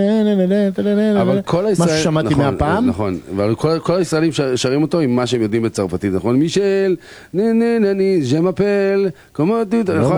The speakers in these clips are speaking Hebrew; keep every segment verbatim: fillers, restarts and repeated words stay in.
אבל כל הישראלים, מה ששמעתי מהפעם, נכון, אבל כל הישראלים שרים אותו עם מה שהם יודעים בצרפתית, נכון? מישל, נה נה נה נה, ז'מפל, קומות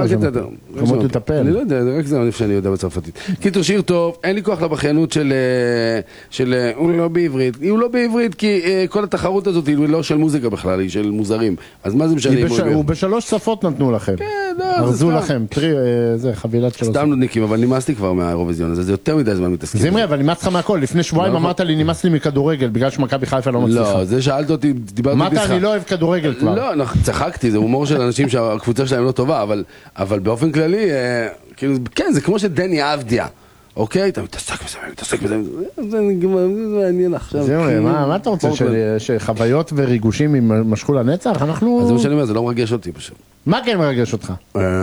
תטפל. אני לא יודע, רק זה ענף שאני יודע בצרפתית. קיצור, שיר טוב, אין לי כוח לבחיינות של, הוא לא בעברית, הוא לא בעברית כי כל התחרות הזאת היא לא של מוזיקה בכלל, היא של מוזרים, אז מה זה משנה? הוא בשלוש שפות נתנו לכם, ארזו לכם, זה חבילת שלוש. סתם נודניקים, אבל נמאסתי כבר מהאירוויזיון הזה, זה יותר מדי זמן מתעסקים. זמרי, אבל נמאס לך מהכל, לפני שבועיים אמרת לי נמאס לי מכדורגל, בגלל שמכבי חיפה לא מצליחה. לא, זה שאלת אותי, דיברתי אמרת אני לא אוהב כדורגל כבר. לא, צחקתי, זה הומור של אנשים שהקבוצה שלהם לא טובה, אבל באופן כללי, כן, זה כמו שדני אבדיה, אוקיי? אתה מתעסק בזה, מתעסק בזה, זה מעניין עכשיו. זמרי, מה אתה רוצה, שחוויות וריגושים יימשכו לנצח? אנחנו... אז זה מה שאני אומר, זה לא מרגש אותי פשוט. מה כן מרגש אותך?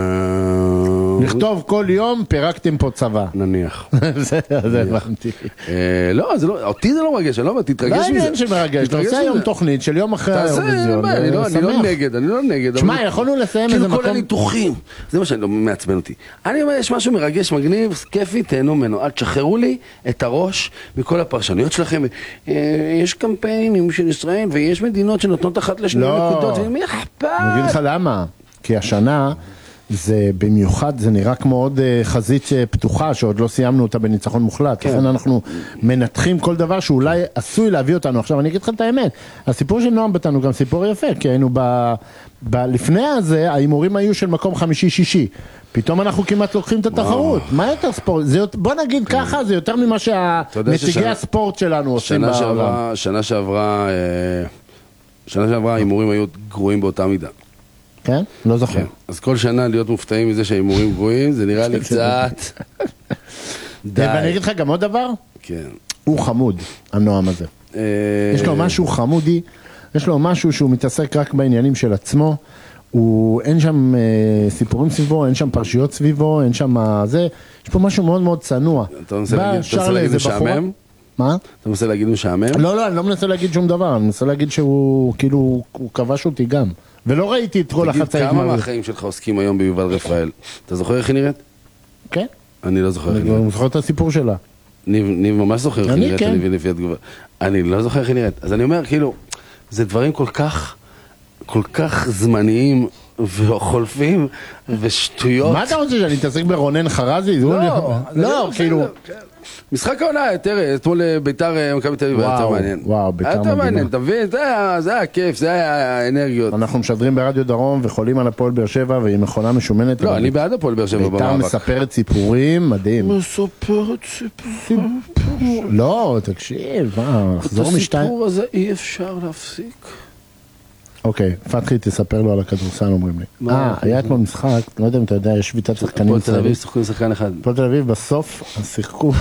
לכתוב כל יום, פירקתם פה צבא. נניח. זה הבנתי. לא, אותי זה לא מרגש, אני לא אומר, תתרגש מזה. לא עניין שמרגש, אתה עושה היום תוכנית של יום אחרי האירוויזיון. אני לא נגד, אני לא נגד. שמע, יכולנו לסיים איזה מקום. כאילו כל הניתוחים, זה מה שאני לא מעצבן אותי. אני אומר, יש משהו מרגש, מגניב, כיפי, תהנו ממנו. אל תשחררו לי את הראש מכל הפרשנויות שלכם. יש קמפיינים של ישראל, ויש מדינות שנותנות אחת לשני נקודות. מי אכפת? אני אגיד לך למה. כי השנה זה במיוחד, זה נראה כמו עוד חזית פתוחה שעוד לא סיימנו אותה בניצחון מוחלט. לכן אנחנו מנתחים כל דבר שאולי עשוי להביא אותנו. עכשיו אני אגיד לך את האמת, הסיפור של נועם בטן הוא גם סיפור יפה, כי היינו לפני הזה, ההימורים היו של מקום חמישי-שישי. פתאום אנחנו כמעט לוקחים את התחרות. מה יותר ספורט? בוא נגיד ככה, זה יותר ממה שנציגי הספורט שלנו עושים בעולם. שנה שעברה, שנה שעברה ההימורים היו גרועים באותה מידה. כן? לא זוכר. אז כל שנה להיות מופתעים מזה שההימורים גרועים, זה נראה לי קצת... די. ואני אגיד לך גם עוד דבר? כן. הוא חמוד, הנועם הזה. יש לו משהו חמודי, יש לו משהו שהוא מתעסק רק בעניינים של עצמו, אין שם סיפורים סביבו, אין שם פרשיות סביבו, אין שם זה, יש פה משהו מאוד מאוד צנוע. אתה מנסה להגיד משעמם? מה? אתה מנסה להגיד משעמם? לא, לא, אני לא מנסה להגיד שום דבר, אני מנסה להגיד שהוא, כאילו, הוא כבש אותי גם. ולא ראיתי את כל החצאים. תגיד, כמה מהחיים שלך עוסקים היום ביובל רפאל? אתה זוכר איך היא נראית? כן. אני לא זוכר איך היא נראית. אני זוכר את הסיפור שלה. ניב ממש זוכר איך היא נראית, אני לפי התגובה. אני לא זוכר איך היא נראית. אז אני אומר, כאילו, זה דברים כל כך, כל כך זמניים וחולפים ושטויות. מה אתה רוצה, שאני אתעסק ברונן חרזי? לא, לא, כאילו... משחק העונה, תראה, אתמול ביתר מכבי תל אביב היה יותר מעניין. וואו, ביתר מדהימה. היה יותר מעניין, אתה מבין? זה היה כיף, זה היה האנרגיות. אנחנו משדרים ברדיו דרום וחולים על הפועל באר שבע, והיא מכונה משומנת. לא, אני בעד הפועל באר שבע במאבק. ביתר מספרת סיפורים, מדהים. מספרת סיפורים. לא, תקשיב, מה, חזור משתיים. את הסיפור הזה אי אפשר להפסיק. אוקיי, פתחי תספר לו על הכדורסל, אומרים לי. אה, היה אתמול משחק, לא יודע אם אתה יודע, יש שביתת שחקנים. הפועל תל אביב שיחקו עם שחקן אחד. הפועל תל אביב בסוף שיחקו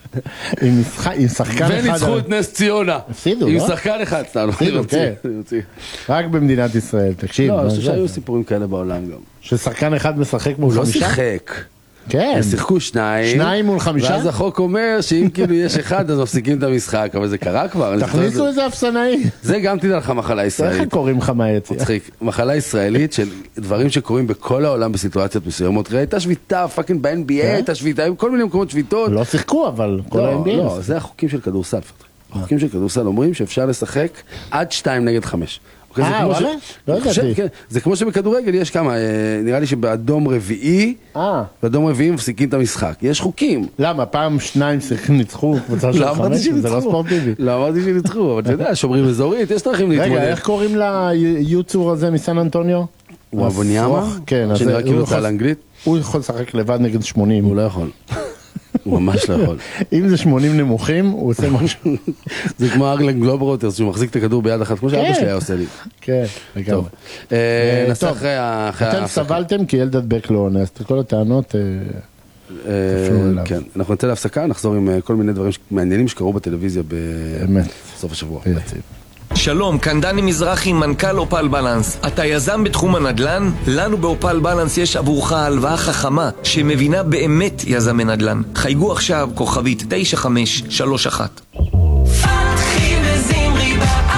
עם שחקן אחד. וניצחו את נס ציונה. הפסידו, לא? עם שחקן אחד, סתם. הפסידו, כן. רק במדינת ישראל, תקשיב. לא, אני חושב שהיו סיפורים כאלה בעולם גם. ששחקן אחד משחק מול חמישה? חמישה? הוא לא שיחק. כן. הם שיחקו שניים. שניים מול חמישה? ואז החוק אומר שאם כאילו יש אחד אז מפסיקים את המשחק, אבל זה קרה כבר. תכניסו איזה אפסנאי. זה גם תדע לך מחלה ישראלית. איך קוראים לך מהיציאה? מצחיק. מחלה ישראלית של דברים שקורים בכל העולם בסיטואציות מסוימות. הייתה שביתה, פאקינג ב-אן בי איי הייתה שביתה, היו כל מיני מקומות שביתות. לא שיחקו אבל, כל ה-אן בי איי. לא, זה החוקים של כדורסל. החוקים של כדורסל אומרים שאפשר לשחק עד שתיים נגד חמש. אה, וואלה? לא ידעתי. זה כמו שבכדורגל יש כמה, נראה לי שבאדום רביעי, באדום רביעי מפסיקים את המשחק. יש חוקים. למה? פעם שניים ניצחו קבוצה של חמש, זה לא ספורטיבי. לא אמרתי שניצחו, אבל אתה יודע, שומרים אזורית, יש דרכים להתמודד. רגע, איך קוראים ליוצור הזה מסן אנטוניו? הוא אבוניאמה? כן. שנראה כאילו אותה לאנגלית? הוא יכול לשחק לבד נגד שמונים. הוא לא יכול. הוא ממש לא יכול. אם זה שמונים נמוכים, הוא עושה משהו. זה כמו ארלן גלוברוטרס, שהוא מחזיק את הכדור ביד אחת, כמו שאבא שלי היה עושה לי. כן, טוב. נסע אחרי ההפסקה. אתם סבלתם כי ילד הדבק לא עונה, אז כל הטענות תפנו אליו. כן, אנחנו נצא להפסקה, נחזור עם כל מיני דברים מעניינים שקרו בטלוויזיה בסוף השבוע. שלום, כאן דני מזרחי, מנכ"ל אופל בלנס. אתה יזם בתחום הנדל"ן? לנו באופל בלנס יש עבורך הלוואה חכמה שמבינה באמת יזמי נדל"ן. חייגו עכשיו כוכבית תשע חמש שלוש אחת. פתחי וזמרי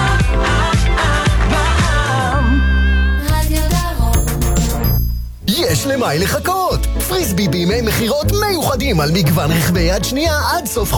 בעם רדיו דרום. יש למה לחכות. פריסבי בימי מחירות מיוחדים על מגוון רכבי יד שנייה עד סוף